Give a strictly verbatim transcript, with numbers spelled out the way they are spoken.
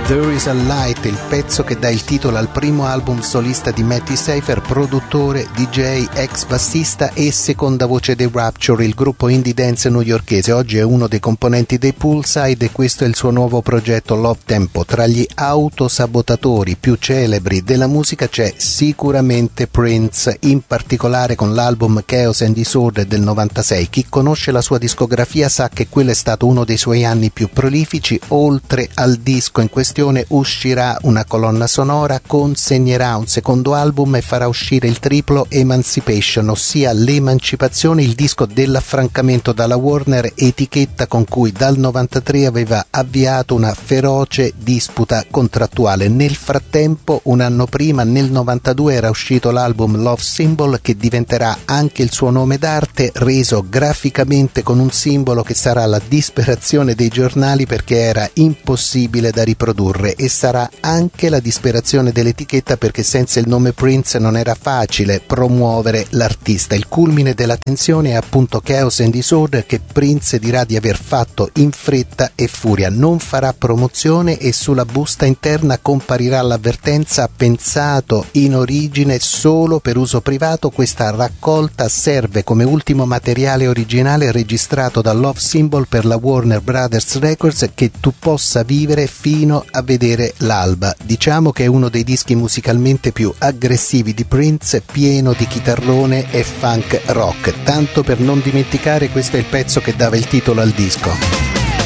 There is a Light, il pezzo che dà il titolo al primo album solista di Matty Seifer, produttore, D J, ex bassista e seconda voce dei Rapture, il gruppo indie dance newyorkese. Oggi è uno dei componenti dei Poolside e questo è il suo nuovo progetto Love Tempo. Tra gli autosabotatori più celebri della musica c'è sicuramente Prince, in particolare con l'album Chaos and Disorder del novantasei. Chi conosce la sua discografia sa che quello è stato uno dei suoi anni più prolifici. Oltre al disco in questione uscirà una colonna sonora, consegnerà un secondo album e farà uscire il triplo Emancipation, ossia l'emancipazione, il disco dell'affrancamento dalla Warner, etichetta con cui dal novantatré aveva avviato una feroce disputa contrattuale. Nel frattempo, un anno prima, nel novantadue, era uscito l'album Love Symbol, che diventerà anche il suo nome d'arte, reso graficamente con un simbolo che sarà la disperazione dei giornali perché era impossibile da riprodurre, e sarà anche la disperazione dell'etichetta perché senza il nome Prince non era facile promuovere l'artista. Il culmine della tensione è appunto Chaos and Disorder, che Prince dirà di aver fatto in fretta e furia. Non farà promozione e sulla busta interna comparirà l'avvertenza: pensato in origine solo per uso privato. Questa raccolta serve come ultimo materiale originale registrato da Love Symbol per la Warner Brothers Records, che tu possa vivere fino a vedere l'alba. Diciamo che è uno dei dischi musicalmente più aggressivi di Prince, pieno di chitarrone e funk rock. Tanto per non dimenticare, questo è il pezzo che dava il titolo al disco.